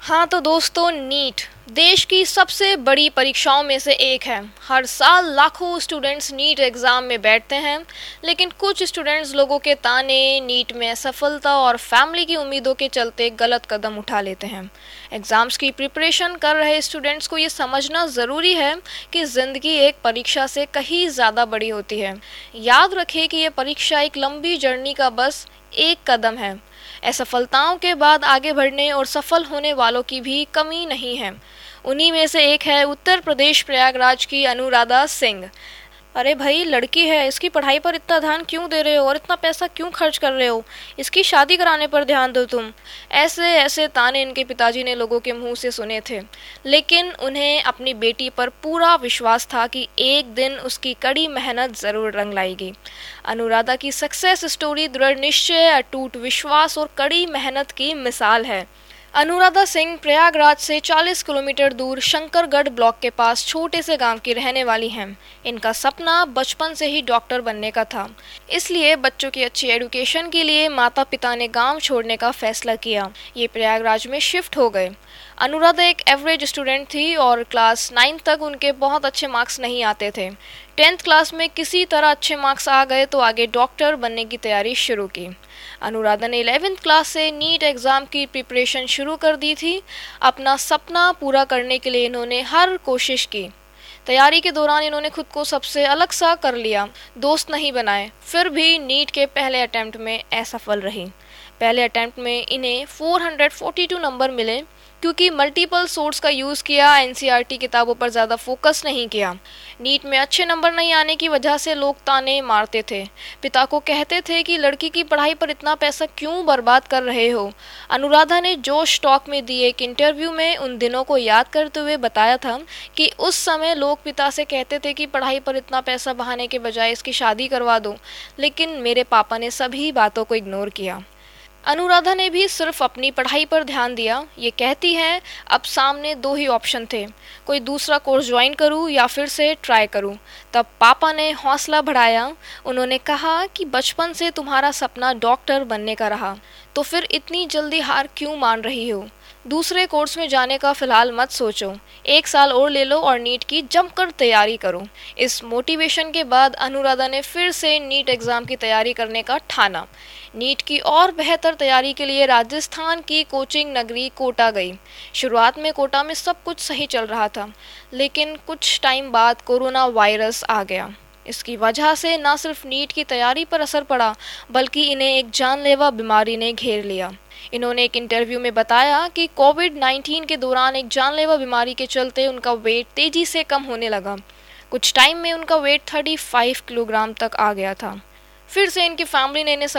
हाँ तो दोस्तों, नीट देश की सबसे बड़ी परीक्षाओं में से एक है। हर साल लाखों स्टूडेंट्स नीट एग्ज़ाम में बैठते हैं, लेकिन कुछ स्टूडेंट्स लोगों के ताने, नीट में असफलता और फैमिली की उम्मीदों के चलते गलत कदम उठा लेते हैं। एग्ज़ाम्स की प्रिपरेशन कर रहे स्टूडेंट्स को ये समझना ज़रूरी है कि ज़िंदगी एक परीक्षा से कहीं ज़्यादा बड़ी होती है। याद रखें कि ये परीक्षा एक लंबी जर्नी का बस एक कदम है। असफलताओं के बाद आगे बढ़ने और सफल होने वालों की भी कमी नहीं है। उन्हीं में से एक है उत्तर प्रदेश प्रयागराज की अनुराधा सिंह। अरे भाई, लड़की है, इसकी पढ़ाई पर इतना ध्यान क्यों दे रहे हो और इतना पैसा क्यों खर्च कर रहे हो? इसकी शादी कराने पर ध्यान दो तुम। ऐसे ऐसे ताने इनके पिताजी ने लोगों के मुंह से सुने थे, लेकिन उन्हें अपनी बेटी पर पूरा विश्वास था कि एक दिन उसकी कड़ी मेहनत ज़रूर रंग लाएगी। अनुराधा की सक्सेस स्टोरी दृढ़ निश्चय, अटूट विश्वास और कड़ी मेहनत की मिसाल है। अनुराधा सिंह प्रयागराज से 40 किलोमीटर दूर शंकरगढ़ ब्लॉक के पास छोटे से गांव की रहने वाली हैं। इनका सपना बचपन से ही डॉक्टर बनने का था, इसलिए बच्चों की अच्छी एजुकेशन के लिए माता पिता ने गांव छोड़ने का फैसला किया। ये प्रयागराज में शिफ्ट हो गए। अनुराधा एक एवरेज स्टूडेंट थी और क्लास 9 तक उनके बहुत अच्छे मार्क्स नहीं आते थे। 10th क्लास में किसी तरह अच्छे मार्क्स आ गए तो आगे डॉक्टर बनने की तैयारी शुरू की। अनुराधा ने 11th क्लास से नीट एग्ज़ाम की प्रिपरेशन शुरू कर दी थी। अपना सपना पूरा करने के लिए इन्होंने हर कोशिश की। तैयारी के दौरान इन्होंने खुद को सबसे अलग सा कर लिया, दोस्त नहीं बनाए, फिर भी नीट के पहले अटेम्प्ट में असफल रही। पहले अटेम्प्ट में इन्हें 442 नंबर मिले। क्योंकि मल्टीपल सोर्स का यूज़ किया, एनसीईआरटी किताबों पर ज़्यादा फोकस नहीं किया। नीट में अच्छे नंबर नहीं आने की वजह से लोग ताने मारते थे। पिता को कहते थे कि लड़की की पढ़ाई पर इतना पैसा क्यों बर्बाद कर रहे हो। अनुराधा ने जोश टॉक में दिए एक इंटरव्यू में उन दिनों को याद करते हुए बताया था कि उस समय लोग पिता से कहते थे कि पढ़ाई पर इतना पैसा बहाने के बजाय इसकी शादी करवा दो, लेकिन मेरे पापा ने सभी बातों को इग्नोर किया। अनुराधा ने भी सिर्फ अपनी पढ़ाई पर ध्यान दिया। ये कहती हैं, अब सामने दो ही ऑप्शन थे, कोई दूसरा कोर्स ज्वाइन करूं या फिर से ट्राई करूं। तब पापा ने हौसला बढ़ाया। उन्होंने कहा कि बचपन से तुम्हारा सपना डॉक्टर बनने का रहा, तो फिर इतनी जल्दी हार क्यों मान रही हो? दूसरे कोर्स में जाने का फ़िलहाल मत सोचो, 1 साल और ले लो और नीट की जमकर तैयारी करो। इस मोटिवेशन के बाद अनुराधा ने फिर से नीट एग्ज़ाम की तैयारी करने का ठाना। नीट की और बेहतर तैयारी के लिए राजस्थान की कोचिंग नगरी कोटा गई। शुरुआत में कोटा में सब कुछ सही चल रहा था, लेकिन कुछ टाइम बाद कोरोना वायरस आ गया। इसकी वजह से न सिर्फ नीट की तैयारी पर असर पड़ा, बल्कि इन्हें एक जानलेवा बीमारी ने घेर लिया। इन्होंने एक इंटरव्यू में बताया कि कोविड-19 के दौरान एक जानलेवा बीमारी के चलते उनका वेट तेजी से कम होने लगा। कुछ टाइम में उनका वेट 35 किलोग्राम तक आ गया था। फिर से इनकी फैमिली ने इन्हें